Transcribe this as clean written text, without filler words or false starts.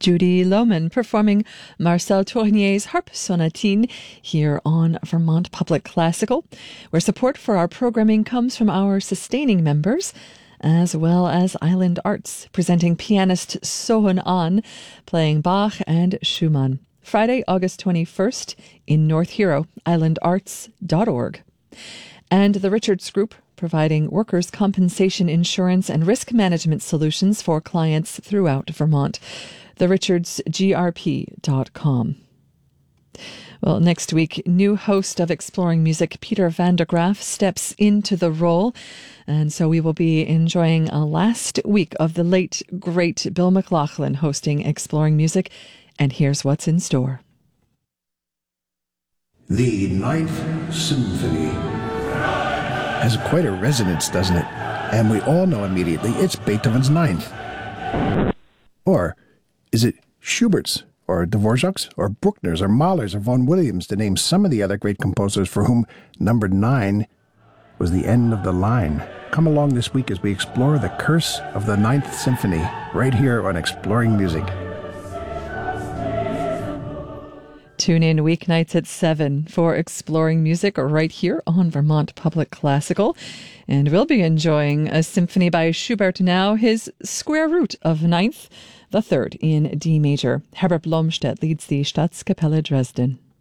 Judy Lohman performing Marcel Tournier's Harp Sonatine here on Vermont Public Classical, where support for our programming comes from our sustaining members, as well as Island Arts, presenting pianist Sohun An, playing Bach and Schumann. Friday, August 21st in North Hero, islandarts.org. And the Richards Group, providing workers' compensation insurance and risk management solutions for clients throughout Vermont. therichardsgrp.com. Well, next week, new host of Exploring Music, Peter van der Graaf, steps into the role. And so we will be enjoying a last week of the late, great Bill McLaughlin hosting Exploring Music. And here's what's in store. The Ninth Symphony has quite a resonance, doesn't it? And we all know immediately it's Beethoven's Ninth. Or is it Schubert's, or Dvorak's, or Bruckner's, or Mahler's, or Vaughan Williams, to name some of the other great composers for whom number 9 was the end of the line? Come along this week as we explore the curse of the Ninth Symphony, right here on Exploring Music. Tune in weeknights at 7 for Exploring Music right here on Vermont Public Classical. And we'll be enjoying a symphony by Schubert now, his square root of Ninth, the third in D major. Herbert Blomstedt leads the Staatskapelle Dresden.